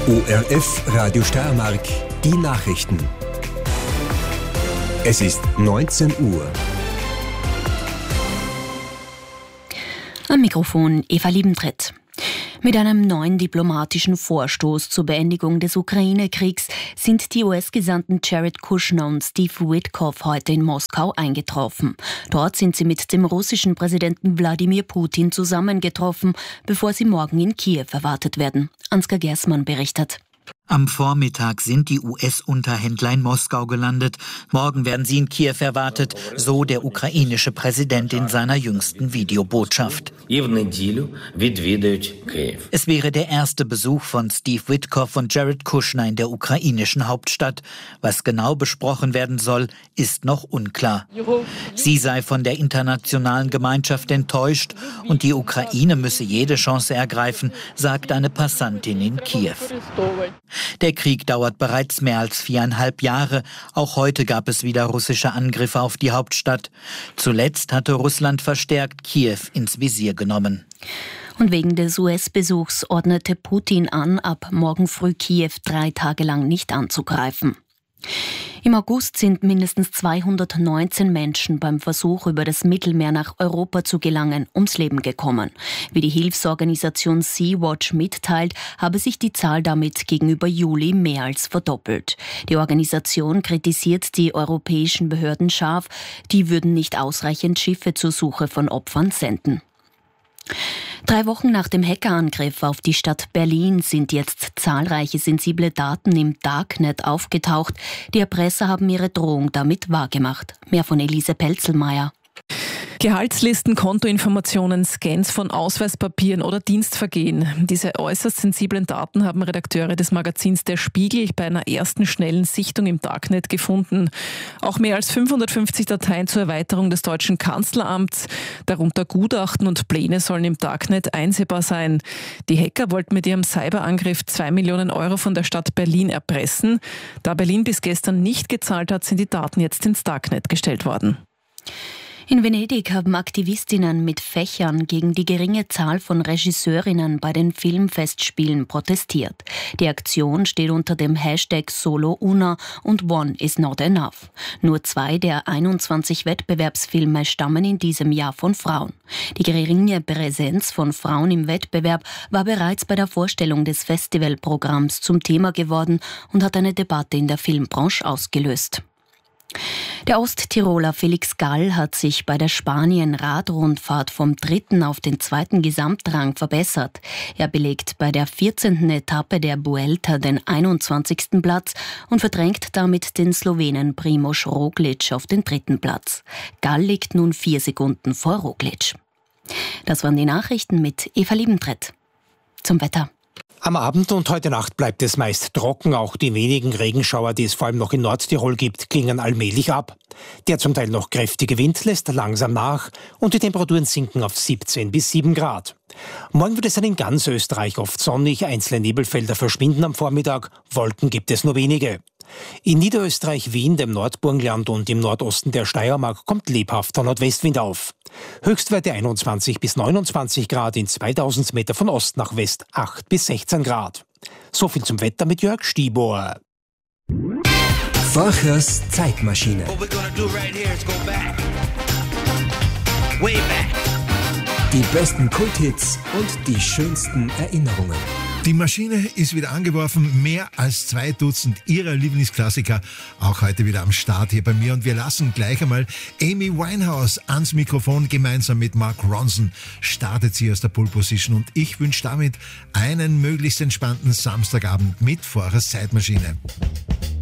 ORF Radio Steiermark, die Nachrichten. Es ist 19 Uhr. Am Mikrofon Eva Liebentritt. Mit einem neuen diplomatischen Vorstoß zur Beendigung des Ukraine-Kriegs sind die US-Gesandten Jared Kushner und Steve Witkoff heute in Moskau eingetroffen. Dort sind sie mit dem russischen Präsidenten Wladimir Putin zusammengetroffen, bevor sie morgen in Kiew erwartet werden. Ansgar Gersmann berichtet. Am Vormittag sind die US-Unterhändler in Moskau gelandet. Morgen werden sie in Kiew erwartet, so der ukrainische Präsident in seiner jüngsten Videobotschaft. Es wäre der erste Besuch von Steve Witkoff und Jared Kushner in der ukrainischen Hauptstadt. Was genau besprochen werden soll, ist noch unklar. Sie sei von der internationalen Gemeinschaft enttäuscht und die Ukraine müsse jede Chance ergreifen, sagt eine Passantin in Kiew. Der Krieg dauert bereits mehr als 4,5 Jahre. Auch heute gab es wieder russische Angriffe auf die Hauptstadt. Zuletzt hatte Russland verstärkt Kiew ins Visier genommen. Und wegen des US-Besuchs ordnete Putin an, ab morgen früh Kiew 3 Tage lang nicht anzugreifen. Im August sind mindestens 219 Menschen beim Versuch, über das Mittelmeer nach Europa zu gelangen, ums Leben gekommen. Wie die Hilfsorganisation Sea-Watch mitteilt, habe sich die Zahl damit gegenüber Juli mehr als verdoppelt. Die Organisation kritisiert die europäischen Behörden scharf, die würden nicht ausreichend Schiffe zur Suche von Opfern senden. 3 Wochen nach dem Hackerangriff auf die Stadt Berlin sind jetzt zahlreiche sensible Daten im Darknet aufgetaucht. Die Erpresser haben ihre Drohung damit wahrgemacht. Mehr von Elise Pelzelmeier. Gehaltslisten, Kontoinformationen, Scans von Ausweispapieren oder Dienstvergehen. Diese äußerst sensiblen Daten haben Redakteure des Magazins Der Spiegel bei einer ersten schnellen Sichtung im Darknet gefunden. Auch mehr als 550 Dateien zur Erweiterung des deutschen Kanzleramts, darunter Gutachten und Pläne, sollen im Darknet einsehbar sein. Die Hacker wollten mit ihrem Cyberangriff 2 Millionen Euro von der Stadt Berlin erpressen. Da Berlin bis gestern nicht gezahlt hat, sind die Daten jetzt ins Darknet gestellt worden. In Venedig haben Aktivistinnen mit Fächern gegen die geringe Zahl von Regisseurinnen bei den Filmfestspielen protestiert. Die Aktion steht unter dem Hashtag #SoloUna und One is not enough. Nur 2 der 21 Wettbewerbsfilme stammen in diesem Jahr von Frauen. Die geringe Präsenz von Frauen im Wettbewerb war bereits bei der Vorstellung des Festivalprogramms zum Thema geworden und hat eine Debatte in der Filmbranche ausgelöst. Der Osttiroler Felix Gall hat sich bei der Spanien-Radrundfahrt vom 3. auf den 2. Gesamtrang verbessert. Er belegt bei der 14. Etappe der Vuelta den 21. Platz und verdrängt damit den Slowenen Primož Roglič auf den 3. Platz. Gall liegt nun 4 Sekunden vor Roglič. Das waren die Nachrichten mit Eva Liebentritt. Zum Wetter. Am Abend und heute Nacht bleibt es meist trocken. Auch die wenigen Regenschauer, die es vor allem noch in Nordtirol gibt, klingen allmählich ab. Der zum Teil noch kräftige Wind lässt langsam nach und die Temperaturen sinken auf 17 bis 7 Grad. Morgen wird es dann in ganz Österreich oft sonnig, einzelne Nebelfelder verschwinden am Vormittag, Wolken gibt es nur wenige. In Niederösterreich, Wien, dem Nordburgenland und im Nordosten der Steiermark kommt lebhafter Nordwestwind auf. Höchstwerte 21 bis 29 Grad, in 2000 Meter von Ost nach West 8 bis 16 Grad. So viel zum Wetter mit Jörg Stieber. Vorchers Zeitmaschine. Die besten Kulthits und die schönsten Erinnerungen. Die Maschine ist wieder angeworfen, mehr als 2 Dutzend ihrer Lieblingsklassiker, auch heute wieder am Start hier bei mir. Und wir lassen gleich einmal Amy Winehouse ans Mikrofon. Gemeinsam mit Mark Ronson startet sie aus der Pole Position. Und ich wünsche damit einen möglichst entspannten Samstagabend mit Vorchers Zeitmaschine.